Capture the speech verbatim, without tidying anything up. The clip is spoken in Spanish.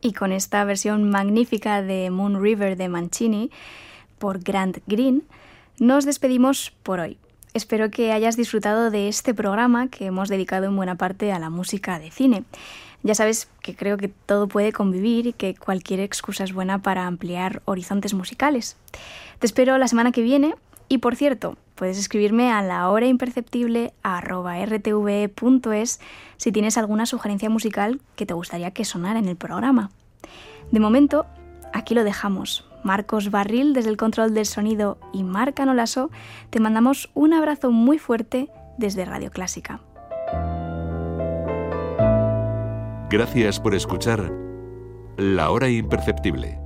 y con esta versión magnífica de Moon River de Mancini por Grant Green, nos despedimos por hoy. Espero que hayas disfrutado de este programa que hemos dedicado en buena parte a la música de cine. Ya sabes que creo que todo puede convivir y que cualquier excusa es buena para ampliar horizontes musicales. Te espero la semana que viene y, por cierto, puedes escribirme a lahoraimperceptible arroba r t v e punto es si tienes alguna sugerencia musical que te gustaría que sonara en el programa. De momento, aquí lo dejamos. Marcos Barril desde el control del sonido y Marc Anolaso, te mandamos un abrazo muy fuerte desde Radio Clásica. Gracias por escuchar La Hora Imperceptible.